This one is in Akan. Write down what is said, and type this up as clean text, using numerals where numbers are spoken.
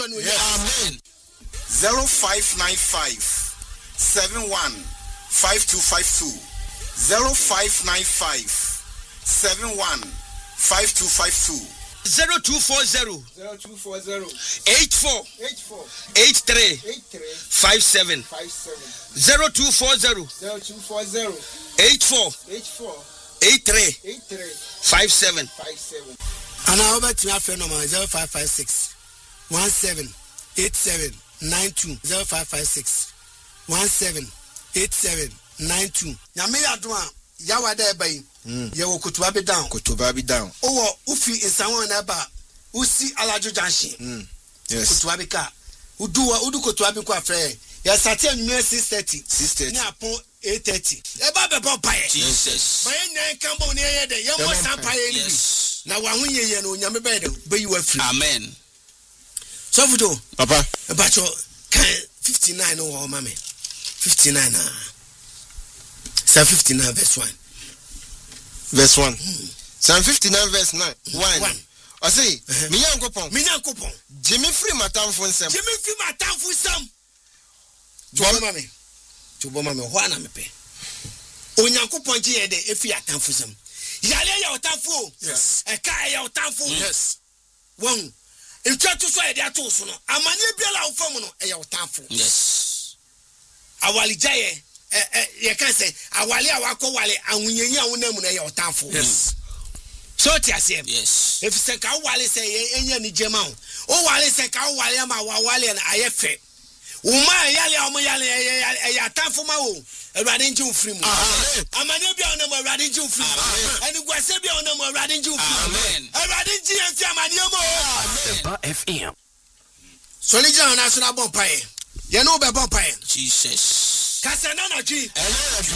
Amen. 0595 71 5252 0595 71 5252 0240 84 83 57 0240 84 83 57 and I over to my friend number 0556 17 87 92 0556 17 87 92 Nyame adoma yawa da bai ye wo kutuba be down owo ufi insanwo na ba usi alajo junction yes kutuba be ka udu kutuba be ko afre ya sati anwume 6:30 na apon 8:30 e ba be bon paye Jesus baye nyan kambo ne ye de ye mo san paye ni bi na wa hu ye no Nyame be de be yi wa free amen so futo papa bacho kan 59 no wo mame 59 Psalm 59 verse 1 verse 1 Psalm 59 verse 9 1 I say me yankopon Jimmy free matamfo nsem Tubo mame ho ana mepe onyankopon ji ye de efi atamfo nsem yale ya otamfo yes e ka ya otamfo yes won ntwato so ye de ato so no amane biala wo fam no e ya otamfo yes awali jaye ye can say awali awako wale awunyenyi awunamu na ye otamfo yes so ti asem yes if se ka wale say enya ni jema o wale se ka wale ma wale na ayefe uma yale o yale ya atamfo ma o Awurade nji ofiri mu amane bia onam Awurade nji ofiri mu ani gwase bia onam Awurade nji ofiri mu amen Awurade nji enti amane mo amen FM so ni jana na so na bon pae ye no be bon pae Jesus kasa na na ji